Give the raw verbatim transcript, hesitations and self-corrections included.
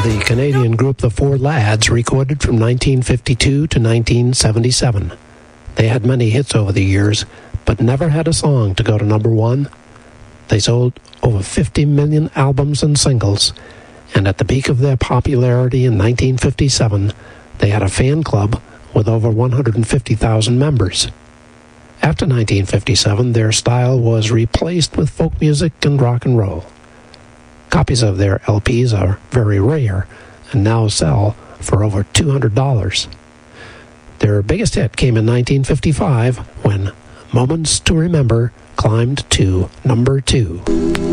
The Canadian group The Four Lads recorded from nineteen fifty-two to nineteen seventy-seven. They had many hits over the years, but never had a song to go to number one. They sold over fifty million albums and singles, and at the peak of their popularity in nineteen fifty-seven, they had a fan club with over one hundred fifty thousand members. After nineteen fifty-seven, their style was replaced with folk music and rock and roll. Copies of their L Ps are very rare and now sell for over two hundred dollars. Their biggest hit came in nineteen fifty-five when Moments to Remember climbed to number two.